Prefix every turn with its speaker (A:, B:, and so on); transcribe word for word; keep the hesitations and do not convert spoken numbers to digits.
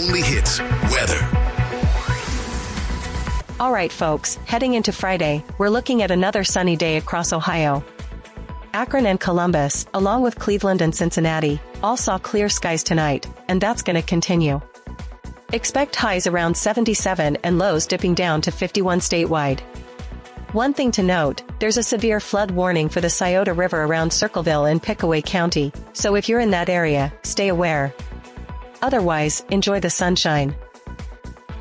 A: only hits, weather.
B: All right, folks, heading into Friday, we're looking at another sunny day across Ohio. Akron and Columbus, along with Cleveland and Cincinnati, all saw clear skies tonight, and that's going to continue. Expect highs around seventy-seven and lows dipping down to fifty-one statewide. One thing to note, there's a severe flood warning for the Scioto River around Circleville in Pickaway County, so if you're in that area, stay aware. Otherwise, enjoy the sunshine.